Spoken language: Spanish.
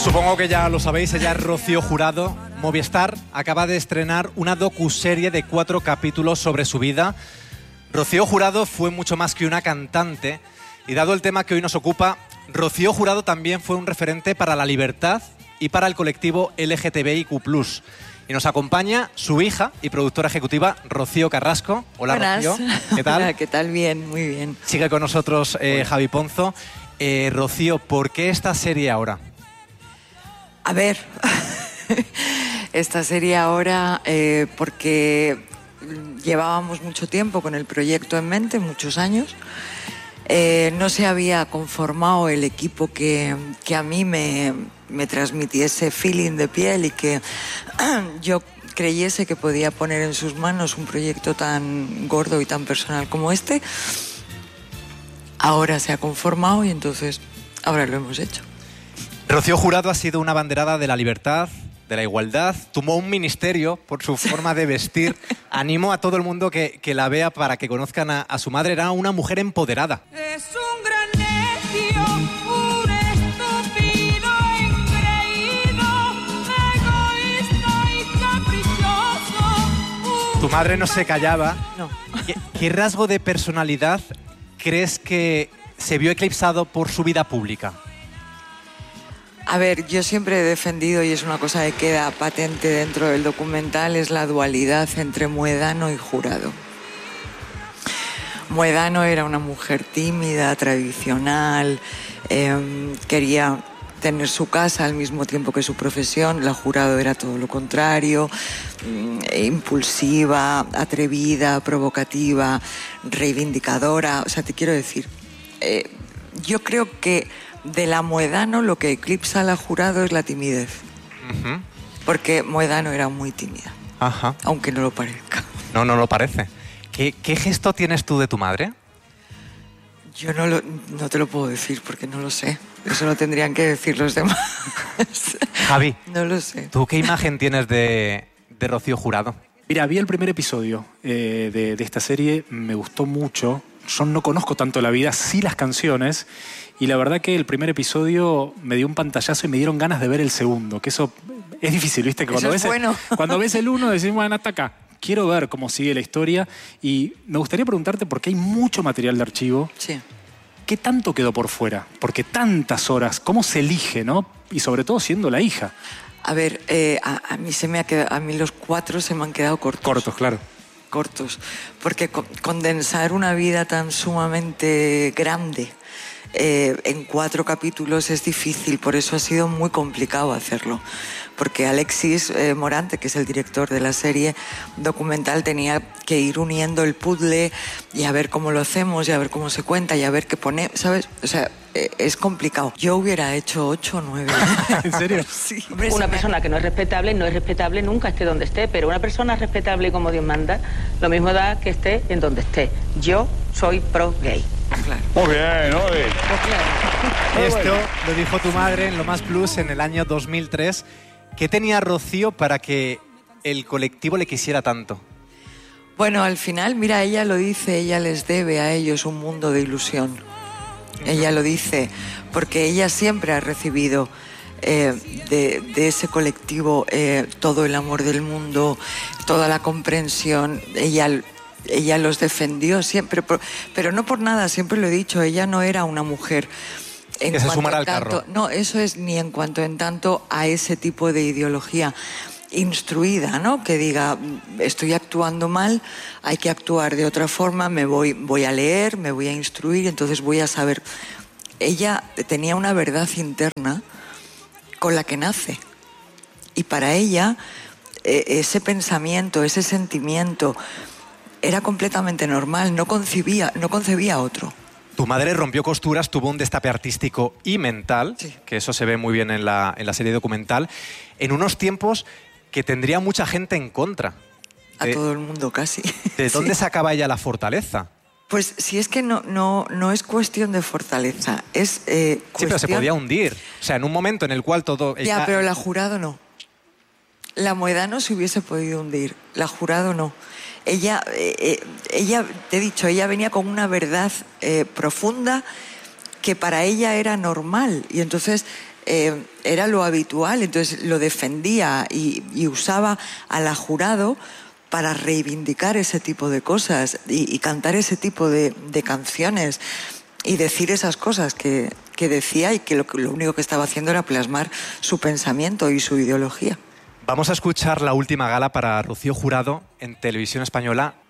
Supongo que ya lo sabéis, ella es Rocío Jurado. Movistar acaba de estrenar una docuserie de 4 capítulos sobre su vida. Rocío Jurado fue mucho más que una cantante y, dado el tema que hoy nos ocupa, Rocío Jurado también fue un referente para la libertad y para el colectivo LGTBIQ+. Y nos acompaña su hija y productora ejecutiva, Rocío Carrasco. Hola. Buenas. Rocío, ¿qué tal? Hola, ¿qué tal? Bien, muy bien. Sigue con nosotros Javi Ponzo. Rocío, ¿por qué esta serie ahora? A ver, esta serie ahora porque llevábamos mucho tiempo con el proyecto en mente, muchos años. No se había conformado el equipo que a mí me transmitiese feeling de piel y que yo creyese que podía poner en sus manos un proyecto tan gordo y tan personal como este. Ahora se ha conformado y entonces ahora lo hemos hecho. Rocío Jurado ha sido una abanderada de la libertad, de la igualdad, tomó un ministerio por su forma de vestir. Animo a todo el mundo que la vea para que conozcan a su madre. Era una mujer empoderada. Es un gran necio, un estúpido, engreído, egoísta y caprichoso. Tu madre no se callaba. No. ¿Qué rasgo de personalidad crees que se vio eclipsado por su vida pública? A ver, yo siempre he defendido, y es una cosa que queda patente dentro del documental, es la dualidad entre Muedano y Jurado. Muedano era una mujer tímida, tradicional, quería tener su casa al mismo tiempo que su profesión. La Jurado era todo lo contrario, impulsiva, atrevida, provocativa, reivindicadora. O sea, te quiero decir, yo creo que de la Muedano lo que eclipsa a la Jurado es la timidez. Uh-huh. Porque Muedano era muy tímida. Ajá. Aunque no lo parezca. No lo parece. ¿Qué gesto tienes tú de tu madre? Yo no te lo puedo decir porque no lo sé. Eso lo tendrían que decir los demás. Javi, no lo sé. ¿Tú qué imagen tienes de Rocío Jurado? Mira, vi el primer episodio de esta serie, me gustó mucho. Yo no conozco tanto la vida, sí las canciones, y la verdad que el primer episodio me dio un pantallazo y me dieron ganas de ver el segundo, que eso es difícil, ¿viste? Que cuando ves el uno decís, bueno, hasta acá. Quiero ver cómo sigue la historia y me gustaría preguntarte, porque hay mucho material de archivo. Sí. ¿Qué tanto quedó por fuera? Porque tantas horas, ¿cómo se elige, no? Y sobre todo siendo la hija. A ver, a mí los 4 se me han quedado cortos. Cortos, claro. Cortos, porque condensar una vida tan sumamente grande en 4 capítulos es difícil, por eso ha sido muy complicado hacerlo, porque Alexis Morante, que es el director de la serie documental, tenía que ir uniendo el puzzle y a ver cómo lo hacemos y a ver cómo se cuenta y a ver qué pone, ¿sabes? O sea, es complicado. Yo hubiera hecho 8 o 9. ¿En serio? Sí. Una persona que no es respetable nunca, esté donde esté, pero una persona respetable como Dios manda, lo mismo da que esté en donde esté. Yo soy pro gay. Claro. Muy bien, muy bien. Esto lo dijo tu madre en Lo Más Plus en el año 2003. ¿Qué tenía Rocío para que el colectivo le quisiera tanto? Bueno, al final, mira, ella lo dice, ella les debe a ellos un mundo de ilusión. Ella lo dice porque ella siempre ha recibido de ese colectivo todo el amor del mundo, toda la comprensión. Ella los defendió siempre, pero no por nada, siempre lo he dicho, ella no era una mujer que se sumara al carro. No, eso es ni en cuanto en tanto a ese tipo de ideología instruida, ¿no? Que diga, estoy actuando mal, hay que actuar de otra forma, voy a leer, me voy a instruir, entonces voy a saber. Ella tenía una verdad interna con la que nace. Y para ella, ese pensamiento, ese sentimiento, era completamente normal, no concebía otro. Tu madre rompió costuras, tuvo un destape artístico y mental, sí, que eso se ve muy bien en la serie documental, en unos tiempos que tendría mucha gente en contra. A todo el mundo casi. ¿De dónde sacaba ella la fortaleza? Pues si es que no es cuestión de fortaleza, es Sí, pero se podía hundir. O sea, en un momento en el cual todo... Ya, pero la Jurado no. La Muedano se hubiese podido hundir, la Jurado no. Ella, te he dicho, ella venía con una verdad profunda que para ella era normal. Y entonces era lo habitual, entonces lo defendía y usaba a la Jurado para reivindicar ese tipo de cosas y cantar ese tipo de canciones y decir esas cosas que decía, y que lo único que estaba haciendo era plasmar su pensamiento y su ideología. Vamos a escuchar la última gala para Rocío Jurado en Televisión Española